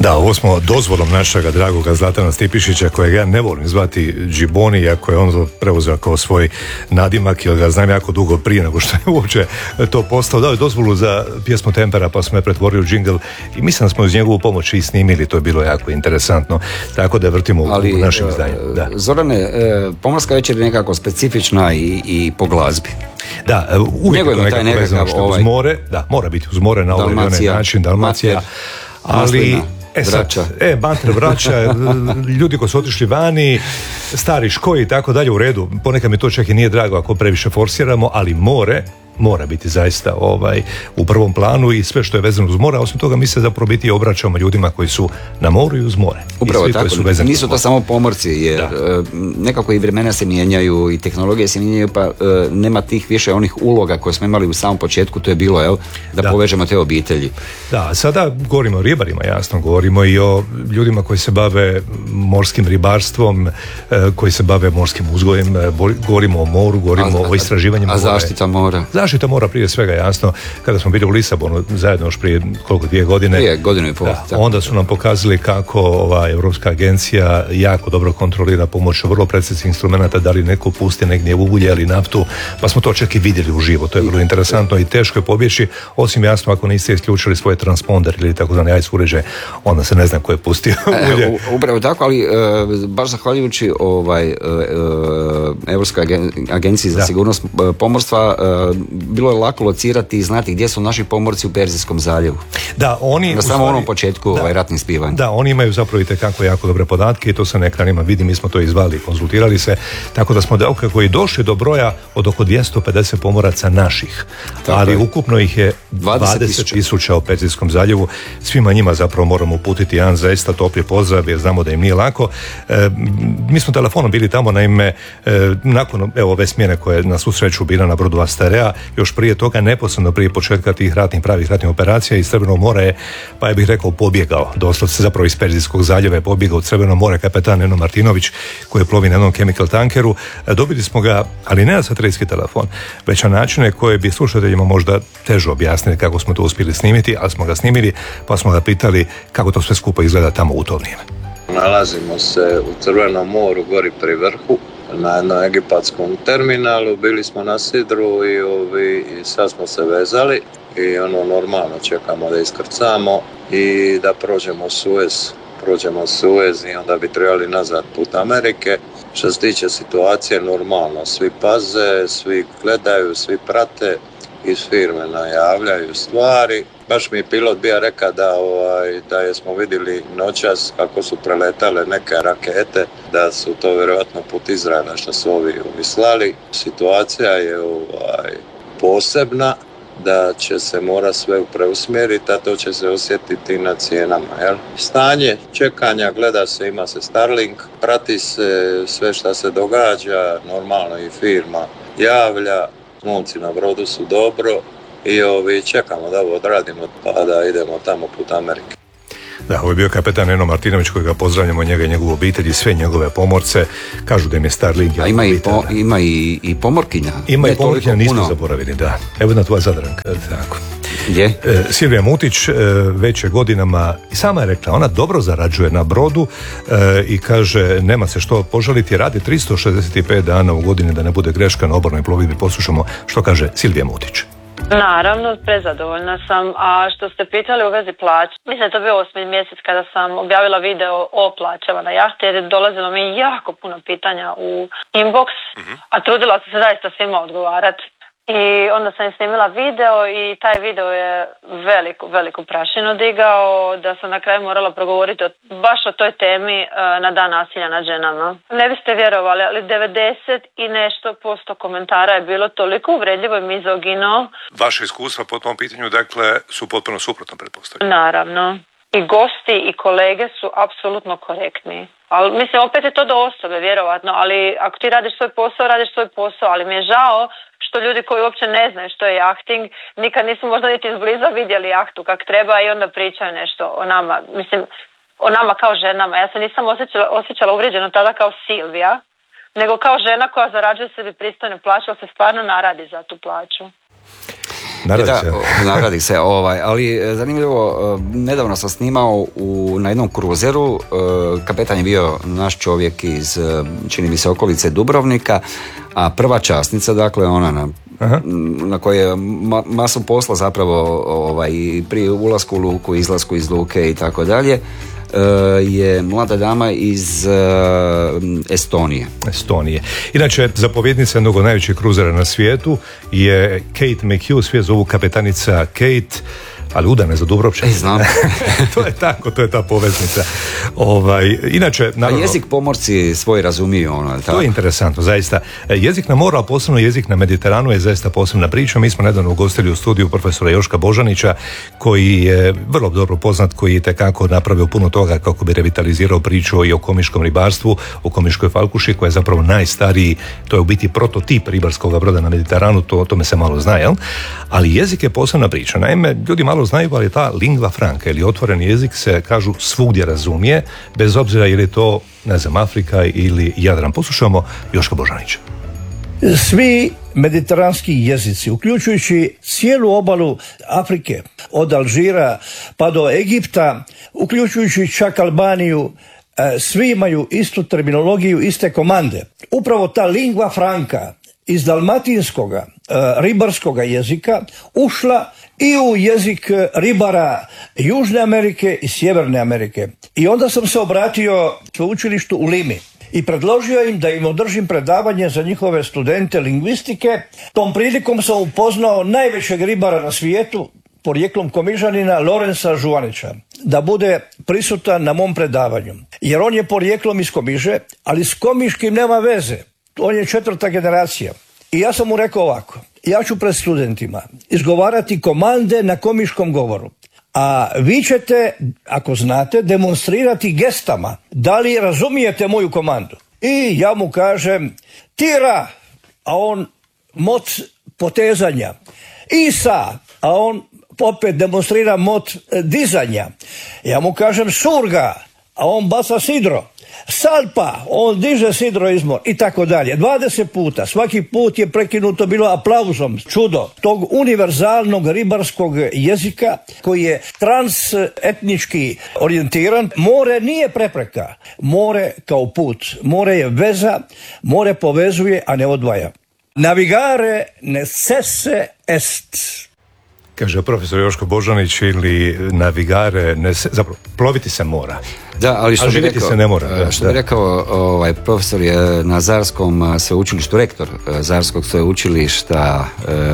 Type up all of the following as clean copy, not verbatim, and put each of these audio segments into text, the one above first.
Da, ovo smo dozvolom našega dragoga Zlatana Stipišića, kojeg ja ne volim zvati Džiboni, iako je on preuzeo kao svoj nadimak, jer ga znam jako dugo prije nego što je uopće to postao. Dao je dozvolu za pjesmu Tempera, pa smo je pretvorili u džingl i mislim da smo uz njegovu pomoć i snimili, to je bilo jako interesantno, tako da vrtimo u našim izdanjima. Zorane, Pomorska večer je nekako specifična i po glazbi. Da, uvijek je to nekako vezano što uz more, da, mora biti uz more na ovaj način, Dalmacija, ali Vraća. Banter vraća, ljudi koji su otišli vani, stari škoji i tako dalje, u redu. Ponekad mi to čak i nije drago ako previše forsiramo, ali mora biti zaista u prvom planu i sve što je vezano uz more. Osim toga mi se zapravo biti obraćamo ljudima koji su na moru i uz more. Upravo tako, nisu to samo pomorci, jer nekako i vremena se mijenjaju i tehnologije se mijenjaju, pa nema tih više onih uloga koje smo imali u samom početku, to je bilo da povežemo te obitelji. Da, sada govorimo o ribarima, jasno, govorimo i o ljudima koji se bave morskim ribarstvom, koji se bave morskim uzgojem, govorimo o moru, govorimo o istraživanjima. A zaštita mora? Zaštita mora prije svega, jasno. Kada smo bili u Lisabonu zajedno još prije 2 godine. Prije godinu i pol. Onda su nam pokazali kako ova Europska agencija jako dobro kontrolira pomoću vrlo preciznih instrumenata, da li neko pusti negdje ulje ili naftu, pa smo to čak i vidjeli uživo. To je vrlo interesantno i teško je pobjeći, osim jasno ako niste isključili svoj transponder ili takozvani ICE uređaj, onda se ne zna ko je pustio ulje. Upravo tako, ali baš zahvaljujući Europskoj agenciji za sigurnost pomorstva bilo je lako locirati i znati gdje su naši pomorci u Perzijskom zaljevu. Da, oni na samom onom početku ratnih spivanja. Da, oni imaju zapravo itekako jako dobre podatke i to se na ekranima vidi, mi smo to izvali, konzultirali se, tako da smo kako i došli do broja od oko 250 pomoraca naših, ali ukupno ih je 20.000 u Perzijskom zaljevu. Svima njima zapravo moramo uputiti jedan zaista topli pozdrav, jer znamo da im nije lako. Mi smo telefonom bili tamo, naime, nakon ove smjene koje na svu sreću bila na brodu Asterea, još prije toga, neposredno prije početka tih pravih ratnih operacija iz Crvenog mora je, pa ja bih rekao, pobjegao, doslovce zapravo iz Perzijskog zaljeva je pobjegao u Crveno more kapetan Neno Martinović, koji plovi na jednom chemical tankeru. Dobili smo ga, ali ne na satelitski telefon, već na načine koje bi slušateljima možda teže objasnili kako smo to uspjeli snimiti, ali smo ga snimili, pa smo ga pitali kako to sve skupo izgleda tamo u to vrijeme. Nalazimo se u Crvenom moru, gori pri vrhu, na jednom egipatskom terminalu, bili smo na sidru i sad smo se vezali i normalno čekamo da iskrcamo i da prođemo Suez i onda bi trebali nazad put Amerike. Što se tiče situacije, normalno, svi paze, svi gledaju, svi prate, iz firme najavljaju stvari. Baš mi je pilot bio rekao da smo vidjeli noćas kako su preletale neke rakete, da su to vjerojatno put Izraela što su ovi slali. Situacija je posebna, da će se mora sve preusmjeriti, a to će se osjetiti na cijenama. Stanje čekanja, gleda se, ima se Starlink, prati se sve što se događa, normalno i firma javlja, momci na brodu su dobro i čekamo da ovo odradimo pa da idemo tamo put Amerike. Da, ovo je bio kapetan Neno Martinović, kojega pozdravljamo, njega i njegovu obitelj i sve njegove pomorce. Kažu da im je Starlink. A ima i pomorkinja. Ima i pomorkinja, nismo zaboravili, da. Evo jedna tvoja Zadranka, tako. Je? Silvija Mutić već je godinama, i sama je rekla, ona dobro zarađuje na brodu i kaže, nema se što požaliti, radi 365 dana u godini, da ne bude greška na obalnoj plovidbi. Poslušamo što kaže Silvija Mutić. Naravno, prezadovoljna sam. A što ste pitali u vezi plaća, mislim da je to bio 8. mjesec kada sam objavila video o plaćama na jahti, jer je dolazilo mi jako puno pitanja u inbox, a trudila sam se zaista svima odgovarati. I onda sam snimila video i taj video je veliku prašinu digao, da sam na kraju morala progovoriti baš o toj temi na dan nasilja nad ženama. Ne biste vjerovali, ali 90 i nešto % komentara je bilo toliko uvredljivo i mizogino. Vaše iskustva po tom pitanju, dakle, su potpuno suprotno, pretpostavljam. Naravno. I gosti i kolege su apsolutno korektni. Ali mislim, opet je to do osobe, vjerovatno, ali ako ti radiš svoj posao, ali mi je žao što ljudi koji uopće ne znaju što je jahting, nikad nisu možda niti izbliza vidjeli jahtu kak treba i onda pričaju nešto o nama. Mislim, o nama kao ženama. Ja se nisam osjećala uvrijeđeno tada kao Silvija, nego kao žena koja zarađuje sebi pristojnu plaću, ali se stvarno naradi za tu plaću. Naradi se, ali zanimljivo, nedavno sam snimao na jednom kruzeru, kapetan je bio naš čovjek iz, čini mi se, okolice Dubrovnika, a prva časnica, dakle ona na kojoj je masu posla zapravo pri ulasku u luku, izlasku iz luke i tako dalje, je mlada dama iz Estonije. Inače, zapovjednica jednog od najvećih kruzera na svijetu je Kate McHugh, svi je zovu kapetanica Kate, ali udane za Dubrovčane. Znam. To je ta poveznica. Inače, naravno, jezik pomorci svoj razumiju. To je interesantno, zaista. Jezik na moru, a posebno jezik na Mediteranu je zaista posebna priča. Mi smo nedavno ugostili u studiju profesora Joška Božanića, koji je vrlo dobro poznat, koji je itekako napravio puno toga kako bi revitalizirao priču i o komiškom ribarstvu, o komiškoj falkuši, koja je zapravo najstariji, to je u biti prototip ribarskog broda na Mediteranu, tome se malo zna, jel? Ali jezik je posebna priča. Naime, ljudi malo znaju, ali ta lingva franca ili otvoreni jezik se, kažu, svugdje razumije, bez obzira je li to, ne znam, Afrika ili Jadran. Poslušamo Joška Božanića. Svi mediteranski jezici, uključujući cijelu obalu Afrike, od Alžira pa do Egipta, uključujući čak Albaniju, svi imaju istu terminologiju, iste komande. Upravo ta lingva franca iz dalmatinskoga ribarskoga jezika ušla i u jezik ribara Južne Amerike i Sjeverne Amerike. I onda sam se obratio sveučilištu u Limi i predložio im da im održim predavanje za njihove studente lingvistike. Tom prilikom sam upoznao najvećeg ribara na svijetu, porijeklom Komižanina, Lorenza Žuanića, da bude prisutan na mom predavanju. Jer on je porijeklom iz Komiže, ali s komiškim nema veze. On je 4. generacija. I ja sam mu rekao ovako: ja ću pred studentima izgovarati komande na komiškom govoru, a vi ćete, ako znate, demonstrirati gestama da li razumijete moju komandu. I ja mu kažem tira, a on mot potezanja, isa, a on opet demonstrira mot dizanja. Ja mu kažem surga, a on baca sidro. Salpa, on diže sidro izmor i tako dalje. 20 puta. Svaki put je prekinuto bilo aplauzom. Čudo tog univerzalnog ribarskog jezika koji je transetnički orijentiran. More nije prepreka. More kao put. More je veza. More povezuje, a ne odvaja. Navigare necesse est. Kaže profesor Joško Božanić, ili navigare, zapravo ploviti se mora. Da, ali što živjeti se ne mora. Što bi rekao, profesor je na Zarskom sveučilištu, rektor Zarskog sveučilišta,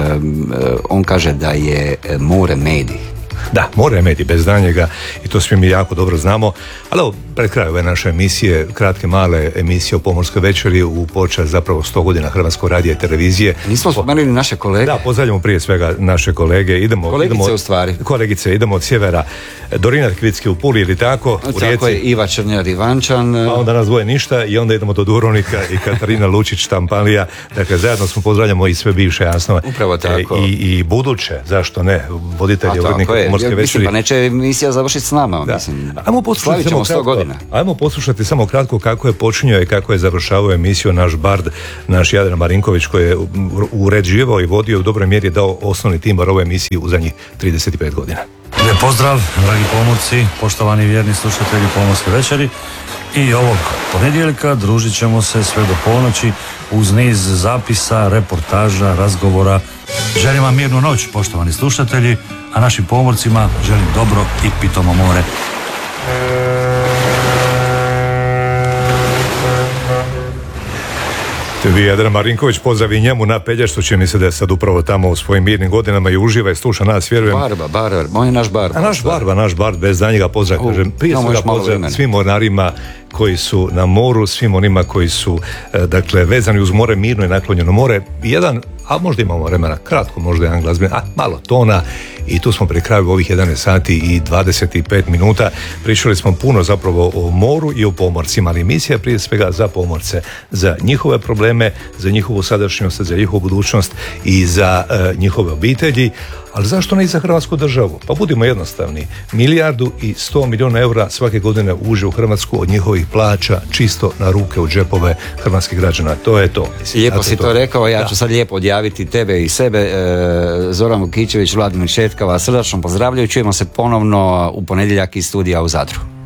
on kaže da je more medij. Da, more je medij, bez danjega, i to svi mi jako dobro znamo. Ali evo, pred kraju ove naše emisije, kratke male emisije o pomorskoj večeri u počast zapravo 100 godina Hrvatskog radija i televizije. Nismo spomenuli naše kolege. Da, pozdravljamo prije svega naše kolege. Kolegice u stvari. Kolegice, idemo od sjevera. Dorina Kvicki u Puli, ili tako? U Rijeci. Tako je, Iva Črnjar Ivančan. A onda nas dvoje ništa i onda idemo do Dubrovnika i Katarina Lučić Štampanlija. Dakle, zajedno smo pozdravljamo i sve bivše jasnove. Upravo tako. I buduće, zašto ne, voditelje urednika pomorske večeri. Mislim, pa neće emisija završiti s nama. Mislim, slavit ćemo 100 godina. Ajmo poslušati samo kratko kako je počinjao i kako je završavao emisiju naš bard, naš Jadran Marinković, koji je uređivao i vodio, u dobroj mjeri dao osnovni timar ove emisije u zadnjih 35 godina. Lijep pozdrav, dragi pomorci, poštovani vjerni slušatelji Pomorske večeri. I ovog ponedjeljka družit ćemo se sve do ponoći uz niz zapisa, reportaža, razgovora. Želim vam mirnu noć, poštovani slušatelji, a našim pomorcima želim dobro i pitomo more. To je Jadran Marinković, pozdrav i njemu na Pelješcu, čini mi se da je sad upravo tamo u svojim mirnim godinama i uživa i sluša nas, vjerujem. On je naš Barba. Naš Barba, bez danjega pozdrav, kažem. Prije svega pozdrav svim mornarima koji su na moru, svim onima koji su, dakle, vezani uz more, mirno i naklonjeno more. Jedan, a možda imamo vremena, kratko, možda jedan glazben, malo tona, i tu smo pri kraju ovih 11 sati i 25 minuta. Pričali smo puno zapravo o moru i o pomorcima, ali emisija prije svega za pomorce, za njihove probleme, za njihovu sadašnjost, za njihovu budućnost i za njihove obitelji. Ali zašto ne i za Hrvatsku državu? Pa budimo jednostavni. 1,1 milijuna eura svake godine uđe u Hrvatsku od njihovih plaća čisto na ruke u džepove hrvatskih građana. To je to. Mislim, lijepo si to rekao, ja ću sad lijepo odjaviti tebe i sebe. Zoran Vukičević, Vladimir Šetkava, srdačno pozdravljaju. Čujemo se ponovno u ponedjeljak iz studija u Zadru.